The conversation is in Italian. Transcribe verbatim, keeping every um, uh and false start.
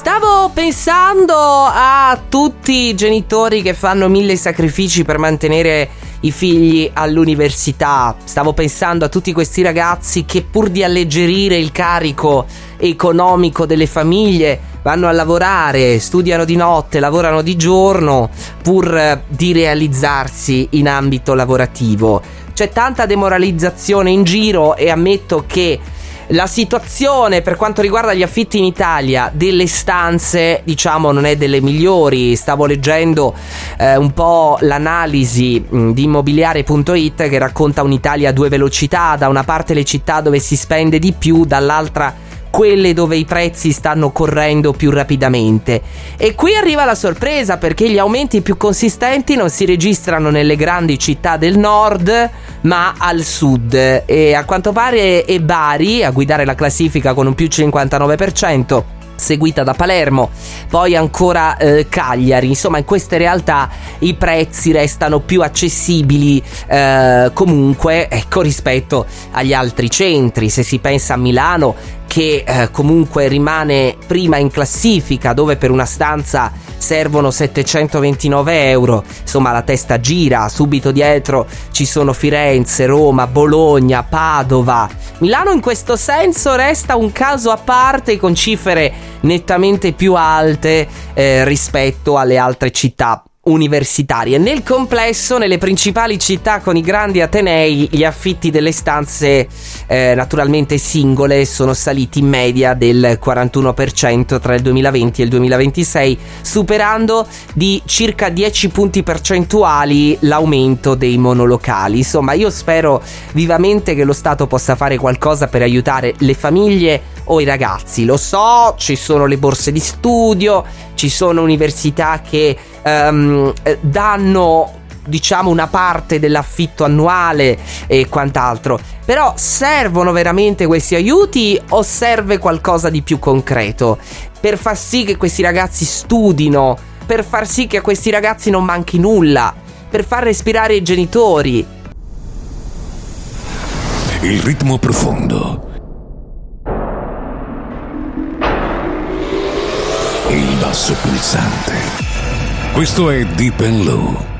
Stavo pensando a tutti i genitori che fanno mille sacrifici per mantenere i figli all'università. Stavo pensando a tutti questi ragazzi che, pur di alleggerire il carico economico delle famiglie, vanno a lavorare, studiano di notte, lavorano di giorno, pur di realizzarsi in ambito lavorativo. C'è tanta demoralizzazione in giro e ammetto che la situazione per quanto riguarda gli affitti in Italia delle stanze, diciamo, non è delle migliori. Stavo leggendo eh, un po' l'analisi mh, di immobiliare punto it che racconta un'Italia a due velocità: da una parte le città dove si spende di più, dall'altra quelle dove i prezzi stanno correndo più rapidamente. E qui arriva la sorpresa, perché gli aumenti più consistenti non si registrano nelle grandi città del nord, ma al sud, e a quanto pare è Bari a guidare la classifica con un più cinquantanove per cento, seguita da Palermo, poi ancora eh, Cagliari. Insomma, in queste realtà i prezzi restano più accessibili eh, comunque, ecco, rispetto agli altri centri. Se si pensa a Milano, che eh, comunque rimane prima in classifica, dove per una stanza servono settecentoventinove euro, insomma la testa gira. Subito dietro ci sono Firenze, Roma, Bologna, Padova. Milano in questo senso resta un caso a parte, con cifre nettamente più alte eh, rispetto alle altre città universitarie. Nel complesso, nelle principali città con i grandi atenei, gli affitti delle stanze eh, naturalmente singole sono saliti in media del quarantuno per cento tra il duemilaventi e il duemilaventisei, superando di circa dieci punti percentuali l'aumento dei monolocali. Insomma, io spero vivamente che lo Stato possa fare qualcosa per aiutare le famiglie o i ragazzi. Lo so, ci sono le borse di studio, ci sono università che um, danno, diciamo, una parte dell'affitto annuale e quant'altro, però servono veramente questi aiuti o serve qualcosa di più concreto per far sì che questi ragazzi studino, per far sì che a questi ragazzi non manchi nulla, per far respirare i genitori? Il ritmo profondo, il basso pulsante. Questo è Deep and Low.